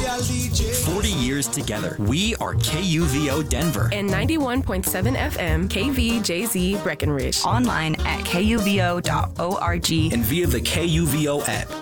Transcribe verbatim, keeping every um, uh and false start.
forty years together. We are K U V O Denver. And ninety-one point seven F M K V J Z Breckenridge. Online at K U V O dot org. And via the K U V O app.